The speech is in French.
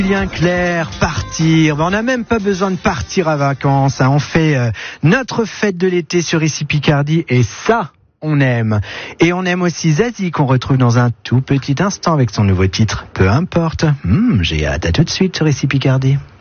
Julien Clerc, partir. On n'a même pas besoin de partir à vacances. On fait notre fête de l'été sur ici Picardie et ça, on aime. Et on aime aussi Zazie qu'on retrouve dans un tout petit instant avec son nouveau titre. Peu importe. J'ai hâte. À tout de suite sur ici Picardie.